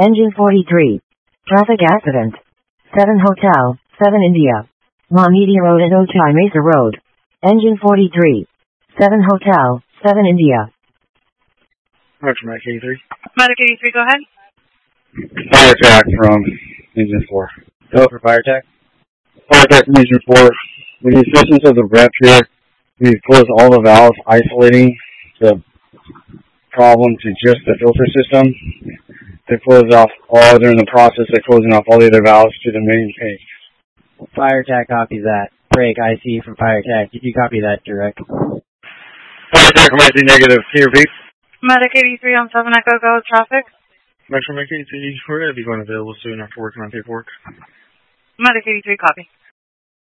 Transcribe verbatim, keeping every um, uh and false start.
Engine forty-three. Traffic accident. seven Hotel, seven India. La Media Road and Ochai Mesa Road. Engine forty-three. seven Hotel, seven India. Roger, Medic eighty-three. Medic eighty-three, go ahead. Fire attack from Engine four. Go for fire attack. Fire attack from Engine four. With the assistance of the rep here, we closed all the valves, isolating the problem to just the filter system. They closed off all, they're in the process of closing off all the other valves to the main tank. Fire attack copies that. Break I C from fire attack. Did you copy that direct? Fire attack from I C negative. Can you repeat? Medic eighty-three on seven Echo, go with traffic. Metro Medic eighty-three, we're going to be going available soon after working on paperwork. Medic eighty-three, copy.